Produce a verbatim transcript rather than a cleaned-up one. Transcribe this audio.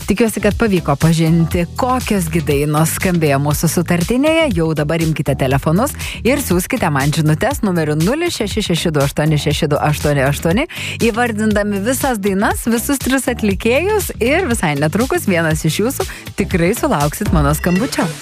Tikiuosi, kad pavyko pažinti, kokios gi dainos skambėjo mūsų sutartinėje. Jau dabar imkite telefonus ir siųskite man žinutes numeriu nulis šeši šeši du aštuoni šeši du aštuoni aštuoni, įvardindami visas dainas, visus tris atlikėjus ir visai netrukus vienas iš jūsų tikrai sulauksit mano skambučio.